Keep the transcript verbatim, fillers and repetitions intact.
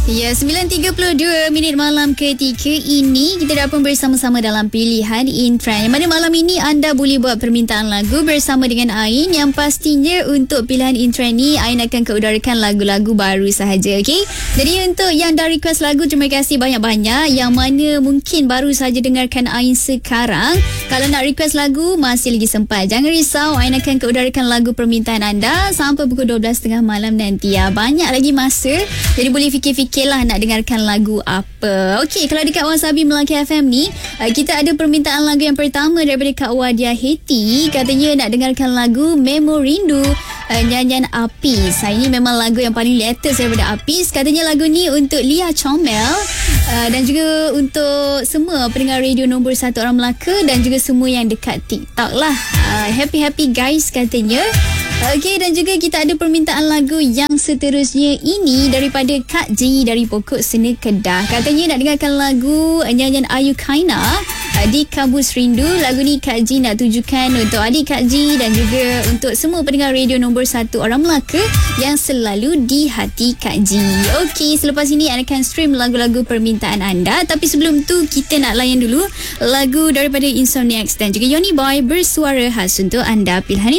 Ya, sembilan tiga puluh dua minit malam ketika ini kita dah pun bersama-sama dalam pilihan in trend. Yang mana malam ini anda boleh buat permintaan lagu bersama dengan Ain, yang pastinya untuk pilihan in trend ni Ain akan keudarakan lagu-lagu baru sahaja, okey? Jadi untuk yang dah request lagu, terima kasih banyak-banyak. Yang mana mungkin baru saja dengarkan Ain sekarang, kalau nak request lagu masih lagi sempat. Jangan risau, Ain akan keudarakan lagu permintaan anda sampai pukul dua belas tiga puluh malam nanti ya. Banyak lagi masa. Jadi boleh fikir-fikir lah nak dengarkan lagu apa. Okey, kalau dekat Wasabi Melaka F M ni, kita ada permintaan lagu yang pertama daripada Kak Wadia Heti. Katanya nak dengarkan lagu Memo Rindu, nyanyian Apis. Ini memang lagu yang paling latest daripada Apis. Katanya lagu ni untuk Lia Comel dan juga untuk semua pendengar radio nombor satu orang Melaka dan juga semua yang dekat TikTok lah. Happy-happy guys katanya. Okey, dan juga kita ada permintaan lagu yang seterusnya ini daripada Kak Ji dari Pokok Sena Kedah. Katanya nak dengarkan lagu nyanyian Ayu Kaina di Kabus Rindu. Lagu ni Kak Ji nak tujukan untuk adik Kak Ji dan juga untuk semua pendengar radio nombor satu orang Melaka yang selalu di hati Kak Ji. Okey, selepas ini anda akan stream lagu-lagu permintaan anda. Tapi sebelum tu kita nak layan dulu lagu daripada Insomniacs dan juga Yoni Boy bersuara khas untuk anda. Pilihan